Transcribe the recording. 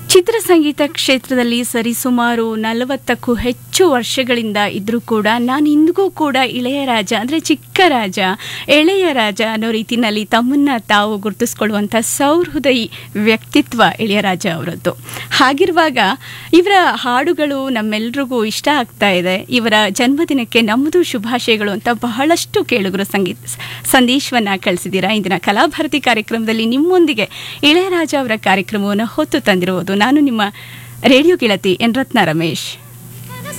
ಚಿತ್ರಸಂಗೀತ ಕ್ಷೇತ್ರದಲ್ಲಿ ಸರಿಸುಮಾರು 40ಕ್ಕೂ ಹೆಚ್ಚು ವರ್ಷಗಳಿಂದ ಇದ್ರೂ ಕೂಡ ನಾನು ಇಂದಿಗೂ ಕೂಡ ಇಳೆಯರಾಜ ಅಂದರೆ ಚಿಕ್ಕ ರಾಜ, ಎಳೆಯ ರಾಜ ಅನ್ನೋ ರೀತಿಯಲ್ಲಿ ತಮ್ಮನ್ನ ತಾವು ಗುರುತಿಸ್ಕೊಳ್ಳುವಂಥ ಸೌಹೃದಯಿ ವ್ಯಕ್ತಿತ್ವ ಇಳೆಯರಾಜ ಅವರದ್ದು. ಹಾಗಿರುವಾಗ ಇವರ ಹಾಡುಗಳು ನಮ್ಮೆಲ್ರಿಗೂ ಇಷ್ಟ ಆಗ್ತಾ ಇದೆ. ಇವರ ಜನ್ಮದಿನಕ್ಕೆ ನಮ್ಮದು ಶುಭಾಶಯಗಳು ಅಂತ ಬಹಳಷ್ಟು ಕೇಳುಗರು ಸಂದೇಶವನ್ನು ಕಳಿಸಿದ್ದೀರಾ. ಇಂದಿನ ಕಲಾಭಾರತಿ ಕಾರ್ಯಕ್ರಮದಲ್ಲಿ ನಿಮ್ಮೊಂದಿಗೆ ಇಳೆಯರಾಜ ಅವರ ಕಾರ್ಯಕ್ರಮವನ್ನು ಹೊತ್ತು ತಂದಿರುವುದು ನಾನು ನಿಮ್ಮ ರೇಡಿಯೋ ಗೆಳತಿ ಎನ್ ರತ್ನ ರಮೇಶ್.